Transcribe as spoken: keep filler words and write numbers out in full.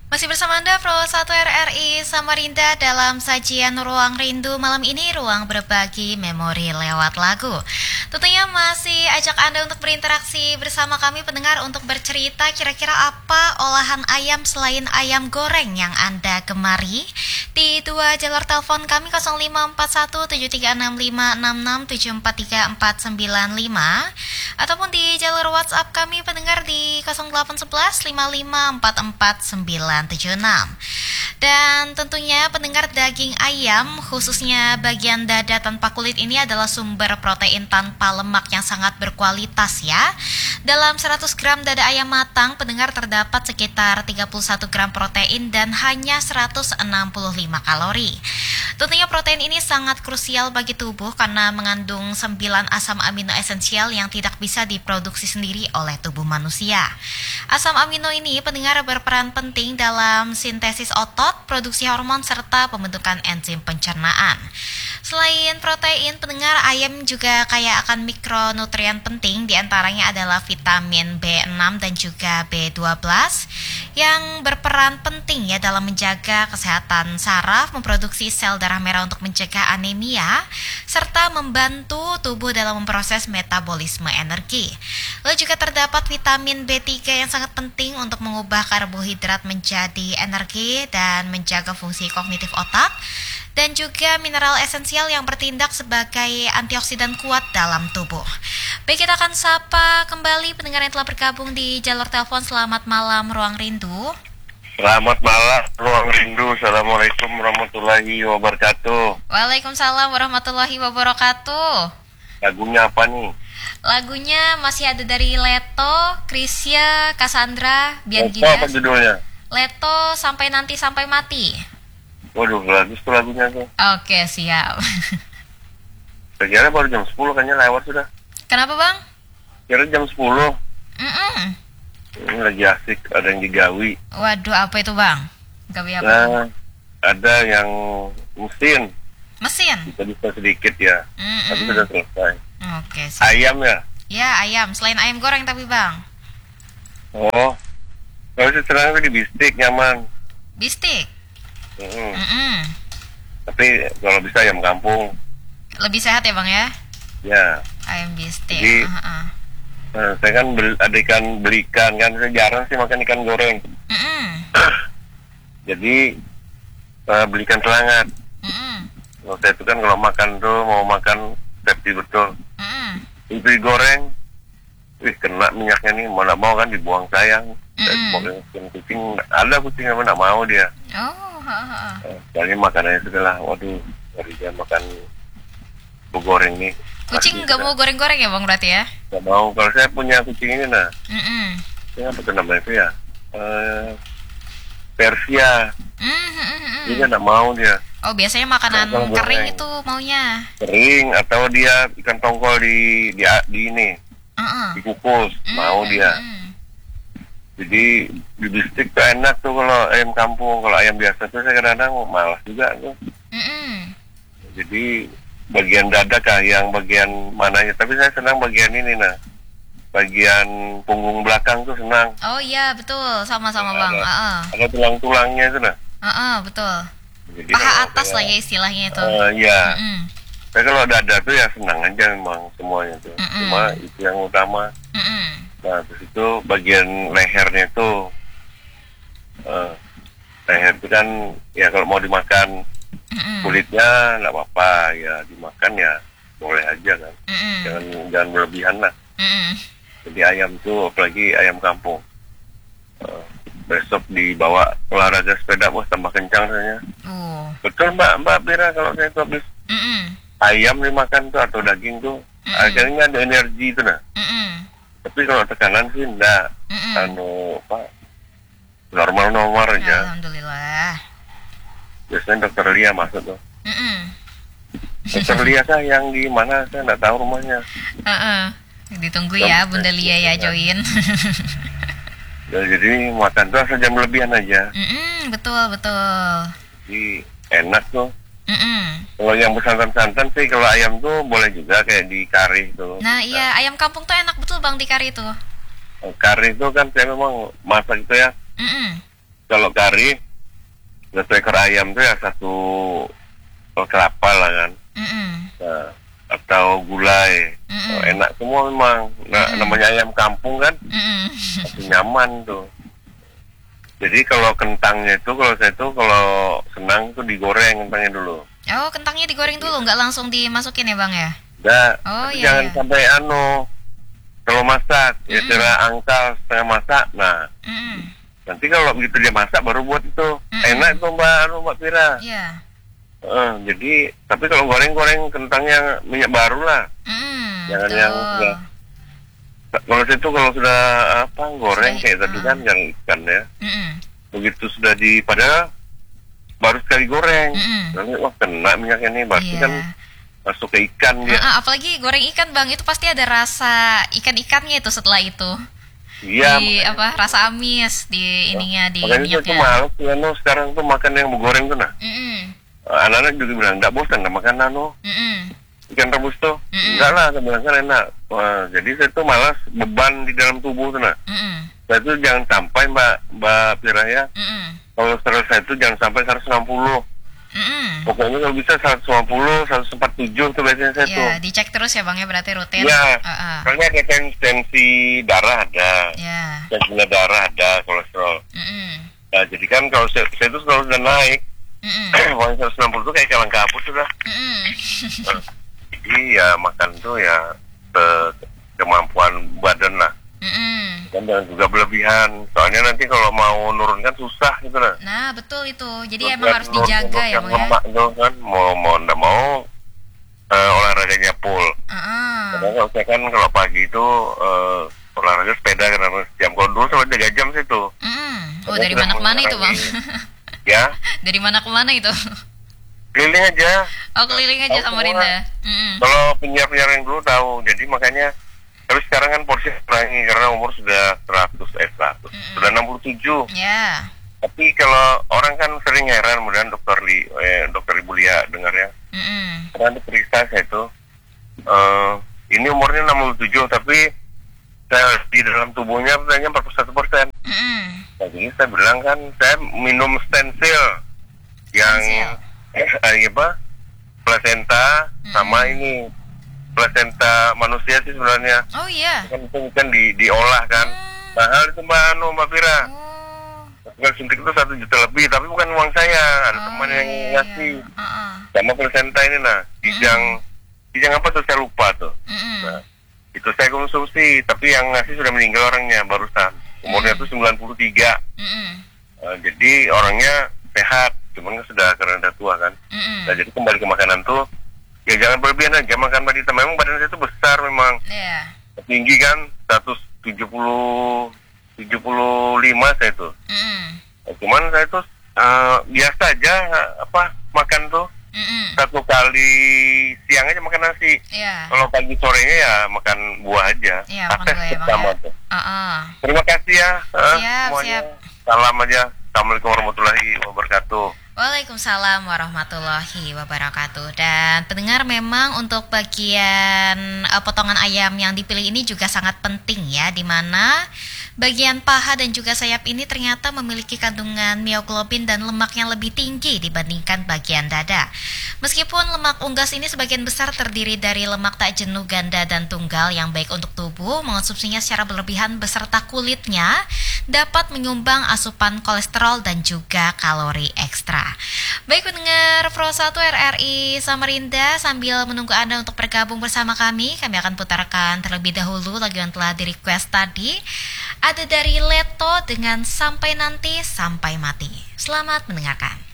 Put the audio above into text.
Masih bersama Anda Pro satu R R I Samarinda dalam sajian Ruang Rindu malam ini, ruang berbagi memori lewat lagu. Tentunya masih ajak Anda untuk berinteraksi bersama kami pendengar untuk bercerita kira-kira apa olahan ayam selain ayam goreng yang Anda gemari di dua jalur telepon kami nol lima empat satu tujuh tiga enam lima enam enam tujuh empat tiga empat sembilan lima ataupun di jalur WhatsApp kami pendengar di nol delapan satu satu lima lima empat empat sembilan tujuh enam. Dan tentunya pendengar, daging ayam khususnya bagian dada tanpa kulit ini adalah sumber protein tanpa lemak yang sangat berkualitas ya. Dalam seratus gram dada ayam matang pendengar terdapat sekitar tiga puluh satu gram protein dan hanya seratus enam puluh lima kalori. Tentunya protein ini sangat krusial bagi tubuh karena mengandung sembilan asam amino esensial yang tidak bisa diproduksi sendiri oleh tubuh manusia. Asam amino ini pendengar berperan penting dalam sintesis otot, produksi hormon, serta pembentukan enzim pencernaan. Selain protein, pendengar, ayam juga kaya akan mikronutrien penting, diantaranya adalah vitamin B enam dan juga B dua belas yang berperan penting ya dalam menjaga kesehatan saraf, memproduksi sel darah merah untuk mencegah anemia, serta membantu tubuh dalam memproses metabolisme energi. Lalu juga terdapat vitamin B tiga yang sangat penting untuk mengubah karbohidrat menjadi energi dan menjaga fungsi kognitif otak, dan juga mineral esensial yang bertindak sebagai antioksidan kuat dalam tubuh. Baik, kita akan sapa kembali pendengar yang telah bergabung di jalur telepon. Selamat malam Ruang Rindu. Selamat malam Ruang Rindu. Assalamualaikum warahmatullahi wabarakatuh. Waalaikumsalam warahmatullahi wabarakatuh. Lagunya apa nih? Lagunya masih ada dari Leto, Krisya, Cassandra, Bian Leto apa Gidas. judulnya? Leto, Sampai Nanti Sampai Mati. Waduh, bagus tuh lagunya tuh. Oke, siap. Kira baru jam sepuluh kayaknya lewat sudah. Kenapa bang? Kira jam sepuluh. Mm-mm. Ini lagi asik, ada yang digawi. Waduh, apa itu bang? Gawe apa? Nah, ada yang mesin. Mesin? Bisa-bisa sedikit ya. Mm-mm. Tapi sudah selesai. Oke, siap. Ayam ya? Ya, ayam. Selain ayam goreng tapi bang. Oh, kalau sekarang di bistik nyaman. Bistik? Mm-mm. Mm-mm. Tapi kalau bisa ayam kampung. Lebih sehat ya bang ya? Ya. Ayam bistik. Jadi, Uh-uh. Nah, saya kan beli, ada ikan belikan kan, saya jarang sih makan ikan goreng. Mm-mm. Jadi uh, belikan selangat. Mm-mm. Nah, saya itu kan kalau makan tuh mau makan safety betul. Mm-mm. Itu digoreng, wih kena minyaknya nih, mana mau kan dibuang sayang. Dan mau kucing kucing ada kucing yang mana mau dia. Oh, ha-ha. Nah, kali makanannya sudah lah, waduh, dari dia makan bu goreng nih. Kucing nggak mau goreng-goreng ya bang berarti ya? Nggak mau. Kalau saya punya kucing ini nah, Mm-mm. saya apa tuh namanya itu ya? Uh, Persia. Mm-mm. Dia nggak mau dia. Oh, biasanya makanan Tongkol kering goreng. itu maunya. Kering atau dia ikan tongkol di di, di ini Uh-uh. dikukus, mau dia. Mm-mm. Jadi di bistik tuh enak tuh kalau ayam kampung. Kalau ayam biasa tuh saya kadang-kadang malas juga tuh. Mm-mm. Jadi bagian dada kah yang bagian mananya? Tapi saya senang bagian ini nah, bagian punggung belakang tuh senang. Oh iya betul, sama-sama bang. Ada, Uh-uh. ada tulang-tulangnya itu nah. Uh-uh, betul. Jadi Paha kalau atas saya- lah ya istilahnya itu. Eh, ya. Mm-mm. Saya kalau dada tuh ya senang aja memang semuanya tuh. Mm-mm. Cuma itu yang utama. Mm-mm. Nah, terus itu bagian lehernya itu, uh, leher itu kan, ya kalau mau dimakan Mm-mm. kulitnya nggak apa-apa, ya dimakan ya boleh aja kan. Mm-mm. Jangan jangan berlebihan lah. Mm-mm. Jadi ayam tuh, apalagi ayam kampung, uh, besok dibawa olahraga sepeda, wah tambah kencang rasanya. Oh. Betul mbak, mbak Bira, kalau saya tuh habis Mm-mm. ayam dimakan tuh atau daging tuh, Mm-mm. akhirnya ada energi tuh nah. Mm-mm. Tapi kalau tekanan sih enggak, Mm-mm. anu apa, normal-normal aja. Alhamdulillah. Biasanya dokter Lia masuk tuh. Mm-mm. Dokter Lia saya yang di mana, saya nggak tahu rumahnya. Uh-uh. Ditunggu ya Bunda Lia ya join. Ya, jadi makan tuh asal jam lebihan aja. Mm-mm, betul betul. Jadi enak tuh. Mm-mm. Kalau yang bersantan-santan sih, kalau ayam tuh boleh juga kayak di kari tuh. Nah iya, ayam kampung tuh enak betul bang di kari itu. Kari itu kan saya memang masak itu ya, Mm-mm. kalau kari satu ekor ayam tuh ya satu kelapa lah kan. Mm-mm. Nah, atau gulai. Mm-mm. Oh, enak semua memang. Nah, Mm-mm. namanya ayam kampung kan, Mm-mm. masih nyaman tuh. Jadi kalau kentangnya itu, kalau saya tuh kalau senang tuh digoreng kentangnya dulu. Oh, kentangnya digoreng dulu, nggak langsung dimasukin ya bang ya? Nah, Oh, tapi iya, jangan iya. sampai anu. Kalau masak, ya Mm-mm. kira angkal setengah masak. Nah, Mm-mm. nanti kalau begitu dia masak baru buat itu. Mm-mm. Enak itu Mbak, anu Mbak Pira. Iya. Eh, jadi, tapi kalau goreng-goreng kentangnya minyak baru lah. Mm-mm. Jangan Betul. yang sudah. Kalau itu kalau sudah apa goreng Sudah, kayak tadi uh. kan yang ikan ya. Mm-mm. Begitu sudah di padahal baru sekali goreng. Mm-mm. Nanti wah kena minyaknya nih, berarti Iya. kan masuk ke ikan dia. Ah, ah, apalagi goreng ikan bang, itu pasti ada rasa ikan-ikannya itu setelah itu. Iya. Di makanya- apa rasa amis di ininya di Makanya saya tuh minyaknya. males ya, no, sekarang tuh makan yang bergoreng tuh nah. Mm-mm. Eh, Anak-anak juga bilang, enggak bosan nggak makan nano Mm-mm. ikan rebus tuh. Mm-mm. Enggak lah, saya bilang kan enak. Wah, jadi saya tuh malas beban di dalam tubuh tuh nah. Mm-mm. Saya tuh jangan sampai Mbak Mbak Pira ya, Mm-mm. kalau saya tuh jangan sampai seratus enam puluh. Mm-mm. Pokoknya kalau bisa seratus lima puluh, seratus empat puluh tujuh tuh biasanya saya tuh. Ya, dicek terus ya bang ya, berarti rutin. Iya, Ah, ah. karena ada tens- tensi darah ada, Ya. tensi gula darah ada, kolesterol. Mm-mm. Nah, jadi kan kalau saya, saya itu selalu sudah naik, Mm-mm. uang seratus enam puluh tuh kayak kalang kabut sudah. Mm-mm. Nah, jadi ya makan tuh ya ke- kemampuan badan lah. Mm-mm. Dan jangan juga berlebihan. Soalnya nanti kalau mau nurun kan susah gitu lah. Nah betul itu, jadi Terus emang kan harus dijaga ya nurun-nurun bang ya. lemak tuh kan mau mau ndak mau eh, olahraganya full. Ah, Karena kalau saya kan kalau pagi itu eh, olahraga sepeda kan harus jam, kalau dulu sampai tiga jam sih tuh. mm. Oh Karena dari sudah mana ke mana itu bang? mengurangi- Ya, Dari mana ke mana itu? keliling aja. Oh keliling aja Tahu sama semua. Rinda. Mm-mm. Kalau penyiar-penyiar yang dulu tahu, jadi makanya. Tapi sekarang kan porsi kurangi karena umur sudah seratus, eh seratus, Mm-mm. sudah enam puluh tujuh. Ya. Tapi kalau orang kan sering heran, kemudian dokter Li, eh, dokter Ibu Lia dengar ya, Mm-mm. karena diperiksa saya itu, eh, ini umurnya enam puluh tujuh, tapi saya, di dalam tubuhnya katanya empat puluh satu persen. Mm-mm. Nah, jadi saya bilang kan, saya minum stensil yang Stensil. eh, apa, placenta sama ini placenta manusia sih sebenarnya. Oh iya. Kan itu kan di, diolah kan, Hmm. mahal itu Mbak Anu, Mbak Pira. Oh. Kan suntik itu satu juta lebih, tapi bukan uang saya, ada Oh, teman iya, yang iya, ngasih. iya. Uh-uh. Sama placenta ini nah, kijang, kijang apa tuh saya lupa tuh. Mm-mm. Nah, itu saya konsumsi, tapi yang ngasih sudah meninggal orangnya barusan. Umurnya Hmm. tuh sembilan puluh tiga. Mm-mm. Nah, jadi orangnya sehat, cuman kan sudah karena udah tua kan. Mm-mm. Nah, jadi kembali ke makanan tuh, ya jangan berlebihan aja makan Mbak Dita. Memang badan saya tuh besar memang, Iya. tinggi kan, seratus tujuh puluh, tujuh puluh lima saya tuh. Mm-mm. Nah, cuman saya tuh eh, biasa aja apa makan tuh Mm-mm. satu kali siang aja makan nasi. Iya. Kalau pagi sorenya ya makan buah aja. Iya, makan Akses buah ya, Bang, pertama ya. tuh. Uh-uh. Terima kasih ya eh, Siap, semuanya. siap. Salam aja. Assalamualaikum warahmatullahi wabarakatuh. Waalaikumsalam warahmatullahi wabarakatuh. Dan pendengar, memang untuk bagian uh, potongan ayam yang dipilih ini juga sangat penting ya, di mana bagian paha dan juga sayap ini ternyata memiliki kandungan mioglobin dan lemak yang lebih tinggi dibandingkan bagian dada. Meskipun lemak unggas ini sebagian besar terdiri dari lemak tak jenuh ganda dan tunggal yang baik untuk tubuh, mengonsumsinya secara berlebihan beserta kulitnya dapat menyumbang asupan kolesterol dan juga kalori ekstra. Baik pendengar Pro satu R R I Samarinda, sambil menunggu Anda untuk bergabung bersama kami, kami akan putarkan terlebih dahulu lagu yang telah di request tadi. Ada dari Leto dengan Sampai Nanti Sampai Mati. Selamat mendengarkan.